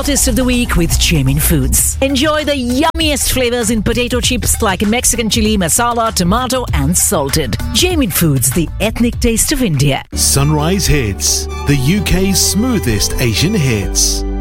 Saltiest of the Week with Jamin Foods. Enjoy the yummiest flavors in potato chips like Mexican chili, masala, tomato and salted. Jamin Foods, the ethnic taste of India. Sunrise Hits, the UK's smoothest Asian hits.